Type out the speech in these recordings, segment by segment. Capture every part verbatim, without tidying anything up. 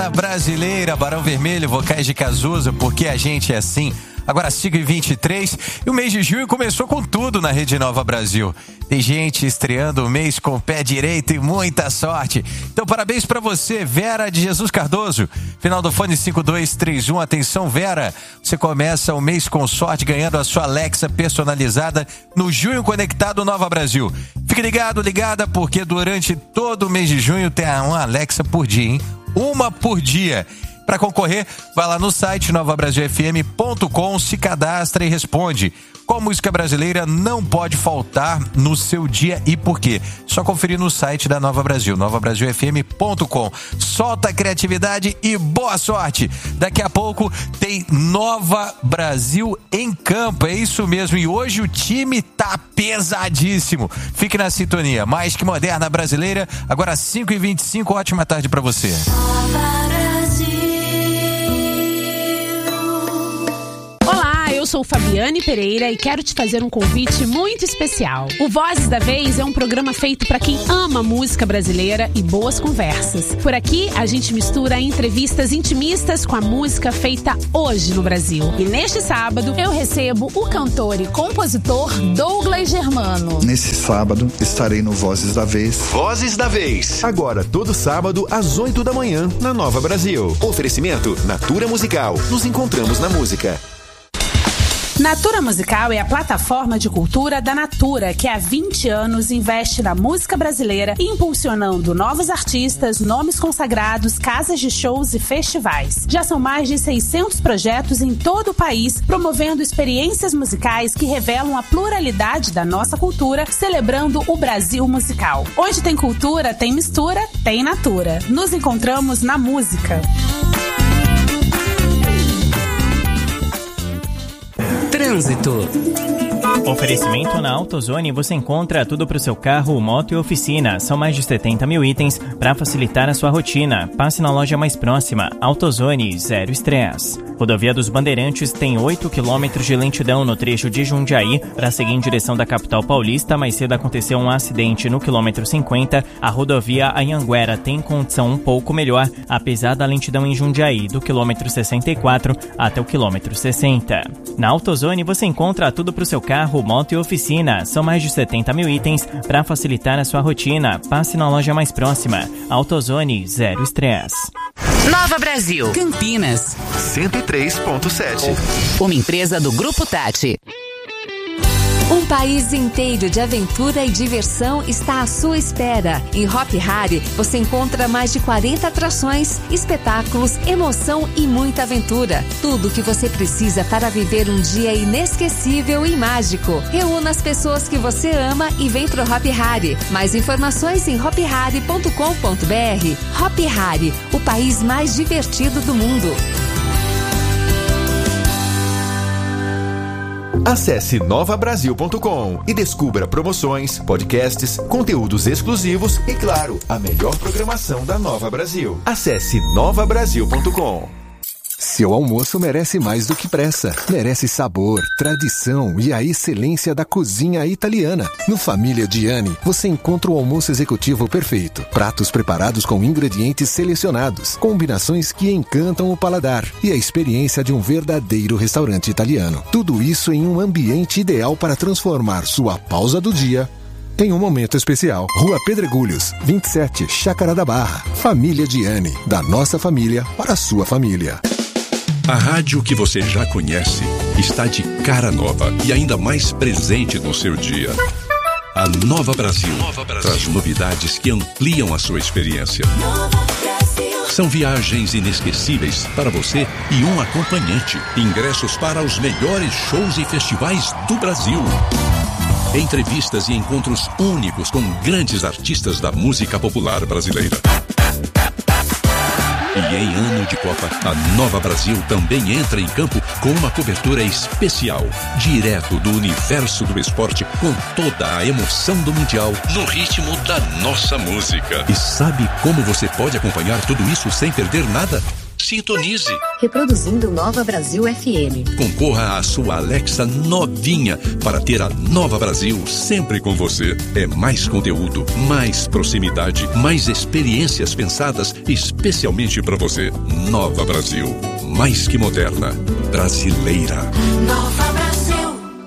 Moderna Brasileira, Barão Vermelho, vocais de Cazuza, porque a gente é assim. Agora cinco e vinte e três e o mês de junho começou com tudo na Rede Nova Brasil. Tem gente estreando o mês com o pé direito e muita sorte. Então parabéns pra você, Vera de Jesus Cardoso. Final do fone cinco dois três um. Atenção, Vera. Você começa o mês com sorte ganhando a sua Alexa personalizada no Junho Conectado Nova Brasil. Fique ligado, ligada, porque durante todo o mês de junho tem uma Alexa por dia, hein? Uma por dia. Para concorrer, vai lá no site nova brasil f m ponto com, se cadastra e responde. Qual música brasileira não pode faltar no seu dia e por quê? Só conferir no site da Nova Brasil, nova brasil f m ponto com. Solta a criatividade e boa sorte! Daqui a pouco tem Nova Brasil em campo, é isso mesmo. E hoje o time tá pesadíssimo. Fique na sintonia. Mais que Moderna Brasileira, agora cinco e vinte e cinco. Ótima tarde para você. Eu sou Fabiane Pereira e quero te fazer um convite muito especial. O Vozes da Vez é um programa feito para quem ama música brasileira e boas conversas. Por aqui, a gente mistura entrevistas intimistas com a música feita hoje no Brasil. E neste sábado, eu recebo o cantor e compositor Douglas Germano. Nesse sábado, estarei no Vozes da Vez. Vozes da Vez. Agora, todo sábado, às oito da manhã, na Nova Brasil. Oferecimento Natura Musical. Nos encontramos na música. Natura Musical é a plataforma de cultura da Natura, que há vinte anos investe na música brasileira, impulsionando novos artistas, nomes consagrados, casas de shows e festivais. Já são mais de seiscentos projetos em todo o país, promovendo experiências musicais que revelam a pluralidade da nossa cultura, celebrando o Brasil musical. Onde tem cultura, tem mistura, tem Natura. Nos encontramos na música. Trânsito. Oferecimento na AutoZone, você encontra tudo para o seu carro, moto e oficina. São mais de setenta mil itens para facilitar a sua rotina. Passe na loja mais próxima. AutoZone, zero estresse. Rodovia dos Bandeirantes tem oito quilômetros de lentidão no trecho de Jundiaí para seguir em direção da capital paulista. Mais cedo aconteceu um acidente no quilômetro cinquenta. A rodovia Anhanguera tem condição um pouco melhor, apesar da lentidão em Jundiaí, do quilômetro sessenta e quatro até o quilômetro sessenta. Na AutoZone você encontra tudo para o seu carro, moto e oficina. São mais de setenta mil itens para facilitar a sua rotina. Passe na loja mais próxima. AutoZone, zero estresse. Nova Brasil, Campinas, cento e três ponto sete. Uma empresa do Grupo Tati. Um país inteiro de aventura e diversão está à sua espera. Em Hop Hari, você encontra mais de quarenta atrações, espetáculos, emoção e muita aventura. Tudo o que você precisa para viver um dia inesquecível e mágico. Reúna as pessoas que você ama e vem pro Hop Hari. Mais informações em hop hari ponto com ponto b r. Hop Hari, o país mais divertido do mundo. Acesse nova brasil ponto com e descubra promoções, podcasts, conteúdos exclusivos e, claro, a melhor programação da Nova Brasil. Acesse nova brasil ponto com. Seu almoço merece mais do que pressa. Merece sabor, tradição e a excelência da cozinha italiana. No Família Gianni, você encontra o almoço executivo perfeito. Pratos preparados com ingredientes selecionados, combinações que encantam o paladar e a experiência de um verdadeiro restaurante italiano. Tudo isso em um ambiente ideal para transformar sua pausa do dia em um momento especial. Rua Pedregulhos, vinte e sete, Chácara da Barra. Família Gianni, da nossa família para a sua família. A rádio que você já conhece está de cara nova e ainda mais presente no seu dia. A Nova Brasil, Nova Brasil traz novidades que ampliam a sua experiência. São viagens inesquecíveis para você e um acompanhante. Ingressos para os melhores shows e festivais do Brasil. Entrevistas e encontros únicos com grandes artistas da música popular brasileira. E em ano de Copa, a Nova Brasil também entra em campo com uma cobertura especial, direto do universo do esporte, com toda a emoção do Mundial, no ritmo da nossa música. E sabe como você pode acompanhar tudo isso sem perder nada? sintonize. Reproduzindo Nova Brasil F M. Concorra à sua Alexa novinha para ter a Nova Brasil sempre com você. É mais conteúdo, mais proximidade, mais experiências pensadas especialmente para você. Nova Brasil, mais que moderna, brasileira. Nova Brasil.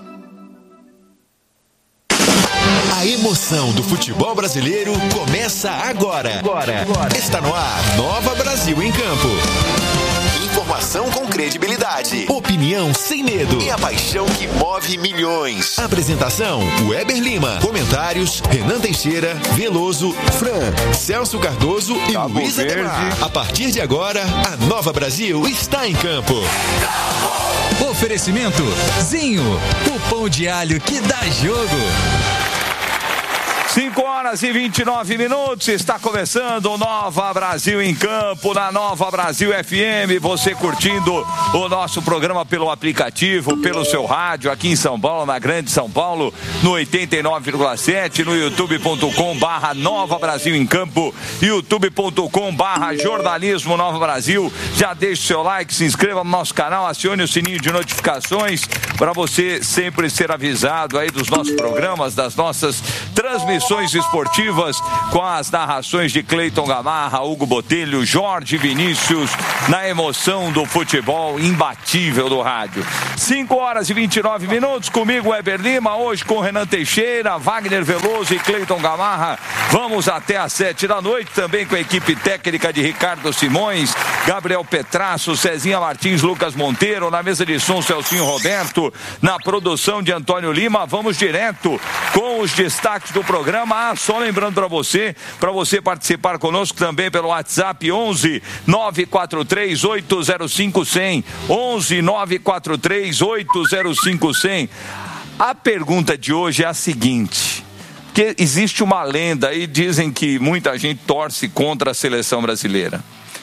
A emoção do futebol brasileiro começa agora. Agora. Agora. Está no ar, Nova Brasil em Campo. Informação com credibilidade, opinião sem medo e a paixão que move milhões. Apresentação, Weber Lima. Comentários, Renan Teixeira, Veloso, Fran, Celso Cardoso e Cabo Luiz Verde. Ademar. A partir de agora, a Nova Brasil está em campo. Oferecimento Zinho, o pão de alho que dá jogo. cinco horas e vinte e nove minutos, está começando o Nova Brasil em Campo, na Nova Brasil F M, você curtindo o nosso programa pelo aplicativo, pelo seu rádio, aqui em São Paulo, na Grande São Paulo, no oitenta e nove vírgula sete, no youtube ponto com barra Nova Brasil em Campo, youtube ponto com barra Jornalismo Nova Brasil. Já deixe o seu like, se inscreva no nosso canal, acione o sininho de notificações para você sempre ser avisado aí dos nossos programas, das nossas transmissões esportivas, com as narrações de Cleiton Gamarra, Hugo Botelho, Jorge Vinícius, na emoção do futebol imbatível do rádio. cinco horas e vinte e nove minutos, comigo Weber Lima, hoje com Renan Teixeira, Wagner Veloso e Cleiton Gamarra. Vamos até às sete da noite, também com a equipe técnica de Ricardo Simões, Gabriel Petrasso, Cezinha Martins, Lucas Monteiro, na mesa de som Celcinho Roberto, na produção de Antônio Lima. Vamos direto com os destaques do programa. Ah, só lembrando para você, para você participar conosco também pelo WhatsApp onze nove quatro três oito zero cinco cem, onze nove quatro três oito zero cinco cem. A pergunta de hoje é a seguinte: que existe uma lenda e dizem que muita gente torce contra a seleção brasileira.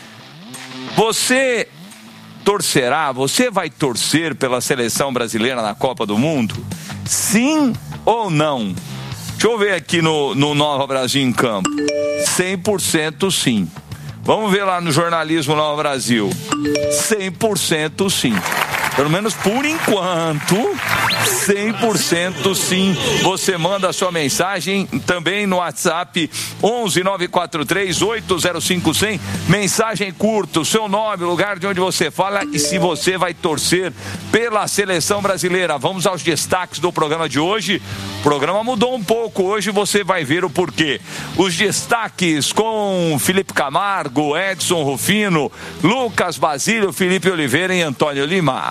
Você torcerá, você vai torcer pela seleção brasileira na Copa do Mundo? Sim ou não? Deixa eu ver aqui no, no Nova Brasil em Campo. cem por cento sim. Vamos ver lá no Jornalismo Nova Brasil. cem por cento sim. Pelo menos por enquanto, cem por cento sim. Você manda a sua mensagem também no WhatsApp onze nove quatro três oito zero cinco cem. Mensagem curta, o seu nome, o lugar de onde você fala e se você vai torcer pela seleção brasileira. Vamos aos destaques do programa de hoje. O programa mudou um pouco, hoje você vai ver o porquê. Os destaques com Felipe Camargo, Edson Rufino, Lucas Basílio, Felipe Oliveira e Antônio Lima.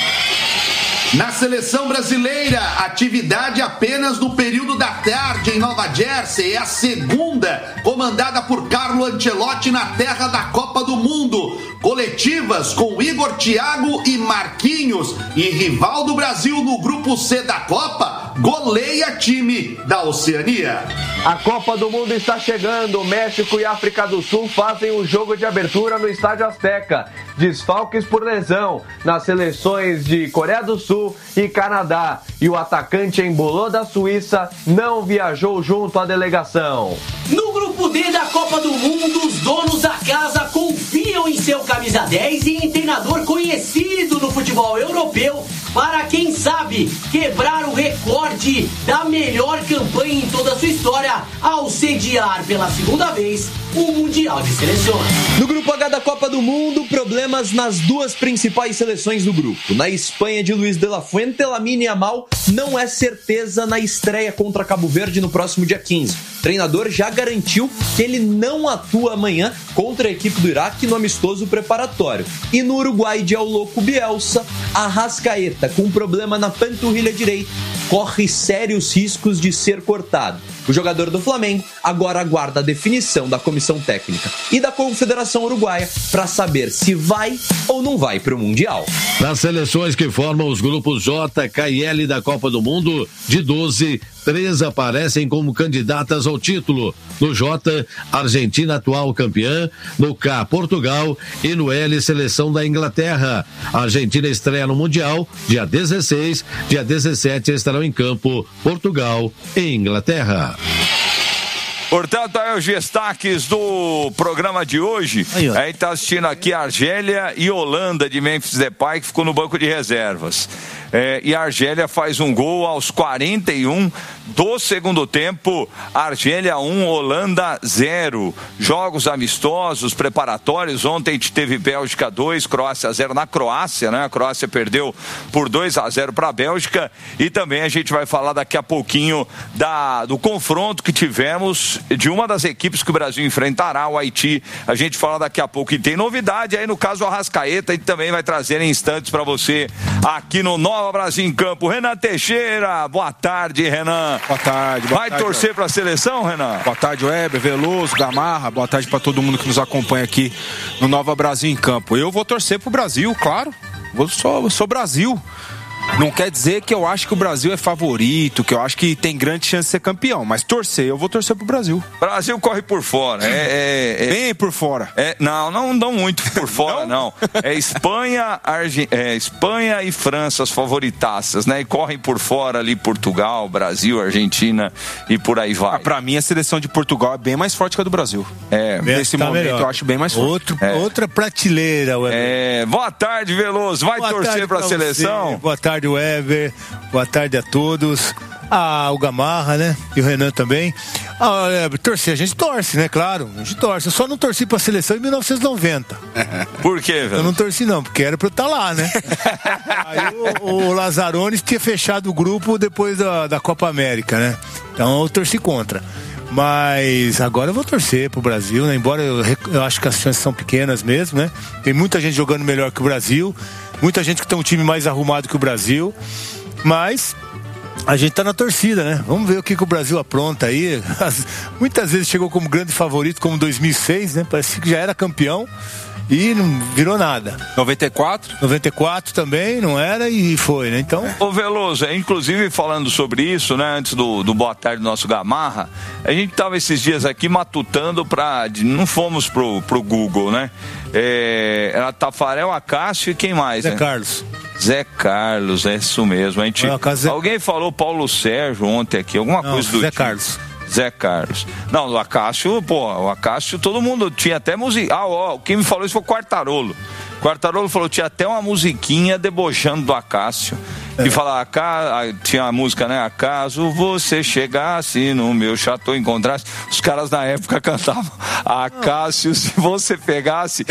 Na seleção brasileira, atividade apenas no período da tarde em Nova Jersey. É a segunda, comandada por Carlo Ancelotti na terra da Copa do Mundo. Coletivas com Igor Thiago e Marquinhos. E rival do Brasil no grupo C da Copa, goleia time da Oceania. A Copa do Mundo está chegando. México e África do Sul fazem o jogo de abertura no Estádio Azteca. Desfalques por lesão nas seleções de Coreia do Sul e Canadá. E o atacante Embolô da Suíça não viajou junto à delegação. No grupo D da Copa do Mundo, os donos da casa confiam em seu camisa dez e em treinador conhecido no futebol europeu para, quem sabe, quebrar o recorde da melhor campanha em toda a sua história ao sediar pela segunda vez o Mundial de Seleções. No grupo H da Copa do Mundo, problemas nas duas principais seleções do grupo. Na Espanha de Luis de la Fuente, Lamine Yamal não é certeza na estreia contra Cabo Verde no próximo dia quinze. O treinador já garantiu que ele não atua amanhã contra a equipe do Iraque no amistoso preparatório. E no Uruguai de El Loco Bielsa, Arrascaeta, com problema na panturrilha direita, corre sérios riscos de ser cortado. O jogador do Flamengo agora aguarda a definição da comissão técnica e da Confederação Uruguaia para saber se vai ou não vai para o Mundial. Nas seleções que formam os grupos J, K e L da Copa do Mundo, de doze, três aparecem como candidatas ao título. No J, Argentina, atual campeã. No K, Portugal. E no L, seleção da Inglaterra. A Argentina estreia no Mundial dia dezesseis. Dia dezessete estarão em campo Portugal e Inglaterra. Portanto, aí os destaques do programa de hoje. Aí, a gente tá assistindo aqui Argélia e Holanda de Memphis Depay, que ficou no banco de reservas. É, e a Argélia faz um gol aos quarenta e um do segundo tempo. Argélia um, Holanda zero. Jogos amistosos, preparatórios. Ontem a gente teve Bélgica dois, Croácia zero na Croácia, né? A Croácia perdeu por dois a zero para a Bélgica. E também a gente vai falar daqui a pouquinho da, do confronto que tivemos de uma das equipes que o Brasil enfrentará, o Haiti. A gente fala daqui a pouco. E tem novidade aí no caso Arrascaeta, e também vai trazer em instantes para você aqui no Nova Brasil em Campo. Renan Teixeira, boa tarde, Renan. Boa tarde. Boa vai tarde, torcer para a seleção, Renan? Boa tarde, Weber, Veloso, Gamarra. Boa tarde para todo mundo que nos acompanha aqui no Nova Brasil em Campo. Eu vou torcer pro Brasil, claro. Eu sou, eu sou Brasil. Não quer dizer que eu acho que o Brasil é favorito, que eu acho que tem grande chance de ser campeão, mas torcer, eu vou torcer pro Brasil. Brasil corre por fora. É, é, é, Bem por fora. É, não, não, não muito por fora, não. não. É Espanha, Arge... é Espanha e França as favoritaças, né? E correm por fora ali Portugal, Brasil, Argentina e por aí vai. Ah, pra mim a seleção de Portugal é bem mais forte que a do Brasil. É, nesse tá momento melhor. eu acho bem mais forte. Outro, É. Outra prateleira, Weber. É, boa tarde, Veloso. Vai Boa torcer tarde pra, pra seleção? você. Boa tarde, Weber. Boa tarde a todos. Ah, o Gamarra, né? E o Renan também. Ah, Weber, torcer, a gente torce, né? Claro, a gente torce. Eu só não torci pra seleção em mil novecentos e noventa. Por quê, velho? Eu não torci não, porque era pra eu estar lá, né? Aí o, o Lazzaroni tinha fechado o grupo depois da, da Copa América, né? Então eu torci contra. Mas agora eu vou torcer pro Brasil, né? Embora eu, eu acho que as chances são pequenas mesmo, né? Tem muita gente jogando melhor que o Brasil, muita gente que tem um time mais arrumado que o Brasil, mas a gente tá na torcida, né? Vamos ver o que, que o Brasil apronta aí. As, muitas vezes chegou como grande favorito, como dois mil e seis, né? Parece que já era campeão e não virou nada. noventa e quatro? noventa e quatro também, não era, e foi, né? Então... Ô Veloso, inclusive falando sobre isso, né, antes do, do boa tarde do nosso Gamarra, a gente tava esses dias aqui matutando pra... Não fomos pro, pro Google, né? É, era Tafarel, Acácio e quem mais, Zé né? Carlos. Zé Carlos, é isso mesmo. A gente... Zé... Alguém falou Paulo Sérgio ontem aqui, alguma não, coisa do Zé tipo. Carlos. Zé Carlos. Não, o Acácio, pô, o Acácio, todo mundo tinha até música. Ah, ó, quem me falou isso foi o Quartarolo. O Quartarolo falou, tinha até uma musiquinha debochando do Acácio. É. E falava, tinha a música, né? Acaso você chegasse no meu chateau, encontrasse. Os caras na época cantavam Acácio, se você pegasse.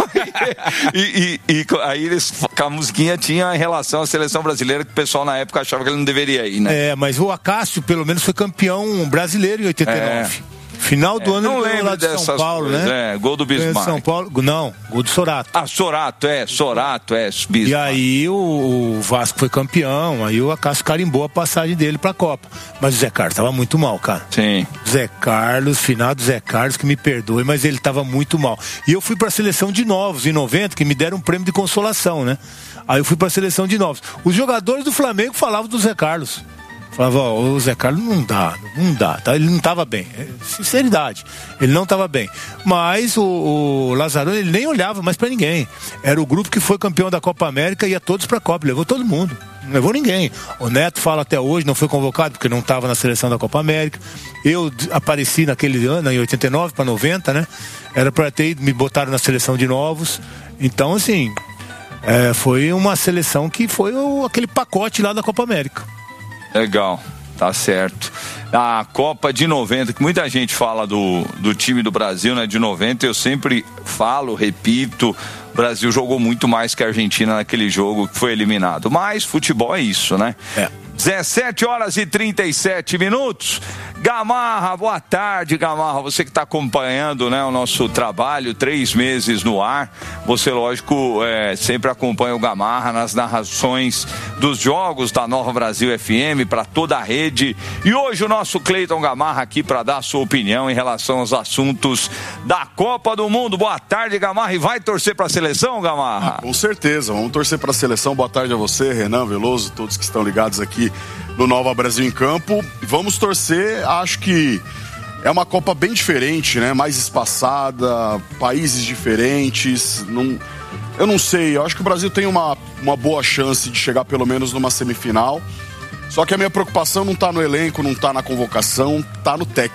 e, e, e aí eles, a musiquinha tinha em relação à seleção brasileira, que o pessoal na época achava que ele não deveria ir, né? É, mas o Acácio pelo menos foi campeão brasileiro em oitenta e nove. É. Final do é, ano não ele ganhou lá de São Paulo, coisas, né? É, gol do Bismarck. São Paulo, não, gol do Sorato. Ah, Sorato, é, Sorato, é, Bismarck. E aí o, o Vasco foi campeão, aí o Acácio carimbou a passagem dele pra Copa. Mas o Zé Carlos tava muito mal, cara. Sim. Zé Carlos, final do Zé Carlos, que me perdoe, mas ele tava muito mal. E eu fui pra seleção de novos em noventa, que me deram um prêmio de consolação, né? Aí eu fui pra seleção de novos. Os jogadores do Flamengo falavam do Zé Carlos. Falava, ó, o Zé Carlos não dá, não dá, tá? Ele não tava bem, sinceridade, ele não tava bem. Mas o, o Lazzaroni, ele nem olhava mais pra ninguém. Era o grupo que foi campeão da Copa América e ia todos pra Copa, levou todo mundo, não levou ninguém. O Neto fala até hoje, não foi convocado porque não tava na seleção da Copa América. Eu apareci naquele ano, em oitenta e nove para noventa, né? Era pra ter ido, me botaram na seleção de novos. Então, assim, é, foi uma seleção que foi o, aquele pacote lá da Copa América. Legal, tá certo. A Copa de noventa, que muita gente fala do, do time do Brasil, né? De noventa, eu sempre falo, repito, o Brasil jogou muito mais que a Argentina naquele jogo que foi eliminado. Mas futebol é isso, né? É. dezessete horas e trinta e sete minutos. Gamarra, boa tarde, Gamarra. Você que está acompanhando, né, o nosso trabalho, três meses no ar. Você, lógico, é, sempre acompanha o Gamarra nas narrações dos jogos da Nova Brasil F M para toda a rede. E hoje o nosso Cleiton Gamarra aqui para dar a sua opinião em relação aos assuntos da Copa do Mundo. Boa tarde, Gamarra. E vai torcer para a seleção, Gamarra? Ah, com certeza, vamos torcer para a seleção. Boa tarde a você, Renan, Veloso, todos que estão ligados aqui no Nova Brasil em Campo. Vamos torcer, acho que é uma Copa bem diferente, né? Mais espaçada, países diferentes. Não, eu não sei, eu acho que o Brasil tem uma, uma boa chance de chegar pelo menos numa semifinal. Só que a minha preocupação não tá no elenco, não tá na convocação, tá no técnico.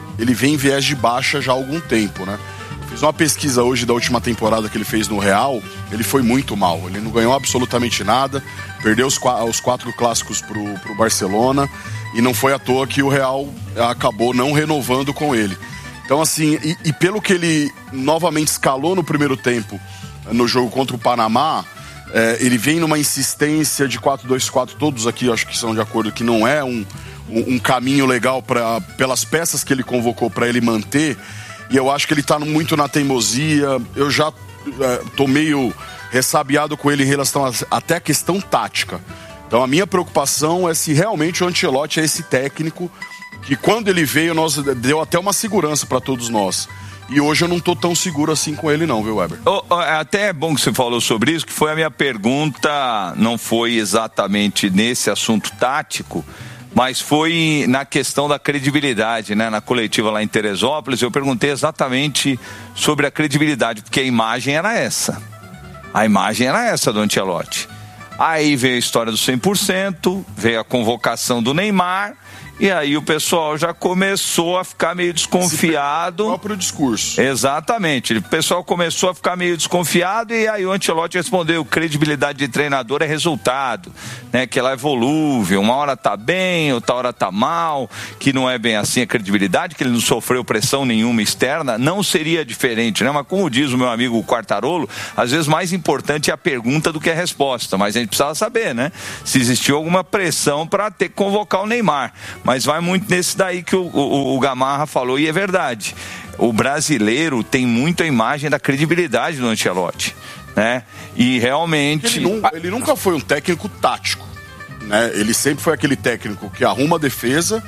ele vem em viés de baixa já há algum tempo, né? Fiz uma pesquisa hoje da última temporada que ele fez no Real, ele foi muito mal, ele não ganhou absolutamente nada, perdeu os, os quatro clássicos pro, pro Barcelona, e não foi à toa que o Real acabou não renovando com ele. Então assim, e, e pelo que ele novamente escalou no primeiro tempo, no jogo contra o Panamá, é, ele vem numa insistência de quatro dois quatro, todos aqui acho que são de acordo que não é um, um, um caminho legal pra, pelas peças que ele convocou para ele manter. E eu acho que ele tá muito na teimosia. Eu já é, tô meio ressabiado com ele em relação a, até a questão tática. Então a minha preocupação é se realmente o Ancelotti é esse técnico que quando ele veio nós deu até uma segurança para todos nós. E hoje eu não tô tão seguro assim com ele não, viu, Weber? Oh, oh, até é bom que você falou sobre isso, que foi a minha pergunta, não foi exatamente nesse assunto tático, mas foi na questão da credibilidade, né? Na coletiva lá em Teresópolis, eu perguntei exatamente sobre a credibilidade, porque a imagem era essa. A imagem era essa do Ancelotti. Aí veio a história do cem por cento, veio a convocação do Neymar, e aí o pessoal já começou a ficar meio desconfiado. O próprio discurso. Exatamente. O pessoal começou a ficar meio desconfiado e aí o Ancelotti respondeu: credibilidade de treinador é resultado, né? Que ela é volúvel, uma hora tá bem, outra hora tá mal, que não é bem assim a credibilidade, que ele não sofreu pressão nenhuma externa, não seria diferente, né? Mas como diz o meu amigo Quartarolo, às vezes mais importante é a pergunta do que a resposta, mas a gente precisava saber, né? Se existiu alguma pressão para ter que convocar o Neymar. Mas vai muito nesse daí que o, o, o Gamarra falou, e é verdade. O brasileiro tem muito a imagem da credibilidade do Ancelotti, né? E realmente... Ele, nunca, ele nunca foi um técnico tático, né? Ele sempre foi aquele técnico que arruma a defesa,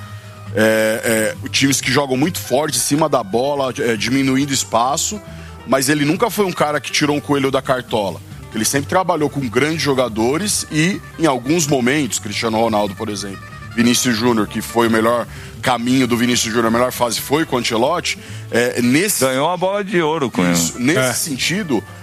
é, é, times que jogam muito forte em cima da bola, é, diminuindo espaço, mas ele nunca foi um cara que tirou um coelho da cartola. Ele sempre trabalhou com grandes jogadores e, em alguns momentos, Cristiano Ronaldo, por exemplo, Vinícius Júnior, que foi o melhor caminho do Vinícius Júnior, a melhor fase foi com o Ancelotti. É, nesse... Ganhou uma bola de ouro com isso, ele. Nesse é. sentido,